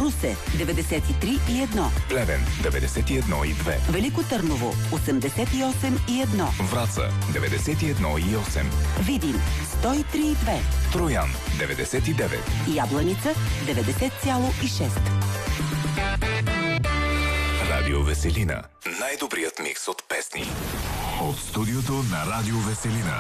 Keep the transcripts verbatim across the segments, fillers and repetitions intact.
Русе деветдесет и три и едно, Плевен деветдесет и едно и две, Велико Търново осемдесет и осем и едно, Враца деветдесет и едно и осем, Видин сто и три и две, Троян деветдесет и девет, Ябланица деветдесет цяло и шест. Радио Веселина. Най-добрият микс от песни. От студиото на Радио Веселина.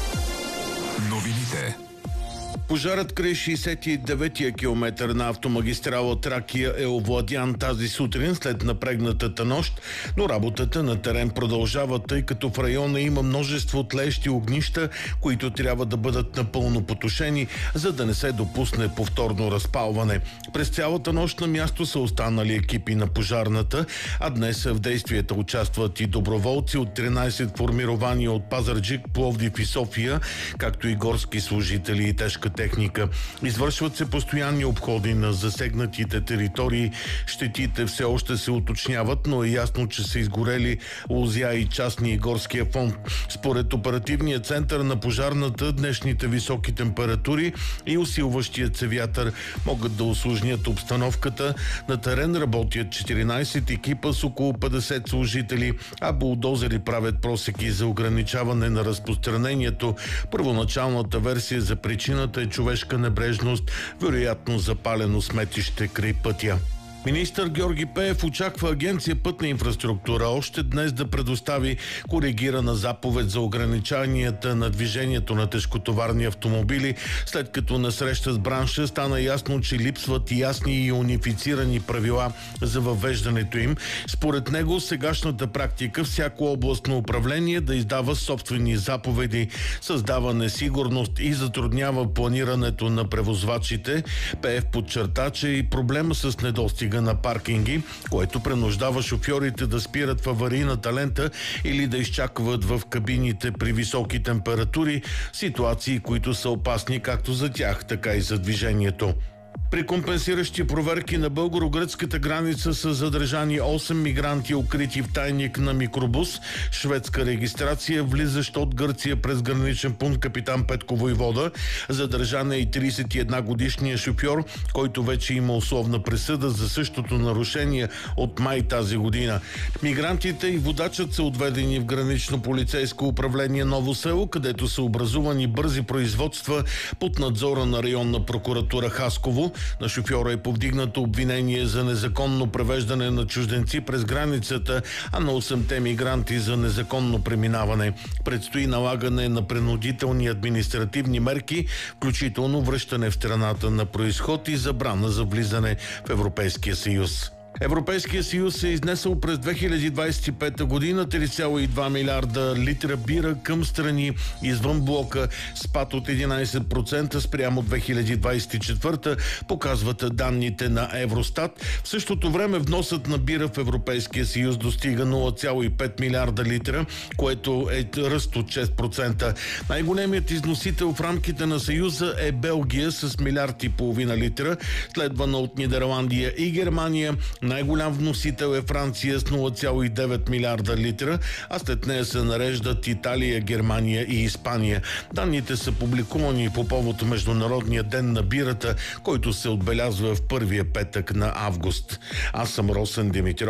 Новините. Пожарът край шейсет и деветия километър на автомагистрала Тракия е овладян тази сутрин след напрегнатата нощ, но работата на терен продължава, тъй като в района има множество тлеещи огнища, които трябва да бъдат напълно потушени, за да не се допусне повторно разпалване. През цялата нощ на място са останали екипи на пожарната, а днес в действията участват и доброволци от тринайсет формирования от Пазарджик, Пловдив и София, както и горски служители и тежка техника. Извършват се постоянни обходи на засегнатите територии. Щетите все още се уточняват, но е ясно, че са изгорели лозя и частния и горския фонд. Според оперативния център на пожарната, днешните високи температури и усилващият се вятър могат да усложнят обстановката. На терен работят четиринайсет екипа с около петдесет служители, а булдозери правят просеки за ограничаване на разпространението. Първоначалната версия за причината е човешка небрежност, вероятно запалено сметище край пътя. Министър Георги Пеев очаква Агенция Пътна инфраструктура още днес да предостави коригирана заповед за ограниченията на движението на тежкотоварни автомобили, след като на среща с бранша стана ясно, че липсват ясни и унифицирани правила за въвеждането им. Според него сегашната практика всяко областно управление да издава собствени заповеди създава несигурност и затруднява планирането на превозвачите. Пеев подчерта, че и проблема с недостига на паркинги, което принуждава шофьорите да спират в аварийната лента или да изчакват в кабините при високи температури, ситуации, които са опасни както за тях, така и за движението. При компенсиращи проверки на българо-гръцката граница са задържани осем мигранти, укрити в тайник на микробус, шведска регистрация, влизащ от Гърция през граничен пункт Капитан Петко Войвода. Задържан е и трийсет и една годишният шофьор, който вече има условна присъда за същото нарушение от май тази година. Мигрантите и водачът са отведени в гранично полицейско управление Ново село, където са образувани бързи производства под надзора на районна прокуратура Хасково. На шофьора е повдигнато обвинение за незаконно превеждане на чужденци през границата, а на осемте мигранти за незаконно преминаване. Предстои налагане на принудителни административни мерки, включително връщане в страната на произход и забрана за влизане в Европейския съюз. Европейския съюз е изнесъл през две хиляди двайсет и пета година три цяло и два милиарда литра бира към страни извън блока, спад от единайсет процента спрямо две хиляди двайсет и четвърта, показват данните на Евростат. В същото време вносът на бира в Европейския съюз достига нула цяло и пет милиарда литра, което е ръст от шест процента. Най-големият износител в рамките на съюза е Белгия с милиард и половина литра, следвана от Нидерландия и Германия. Най-голям вносител е Франция с нула цяло и девет милиарда литра, а след нея се нареждат Италия, Германия и Испания. Данните са публикувани по повод Международния ден на бирата, който се отбелязва в първия петък на август. Аз съм Росен Димитров.